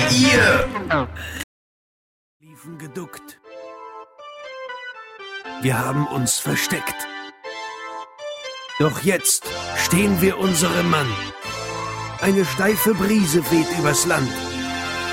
ihr? Liefen geduckt. Wir haben uns versteckt. Doch jetzt stehen wir unserem Mann. Eine steife Brise weht übers Land.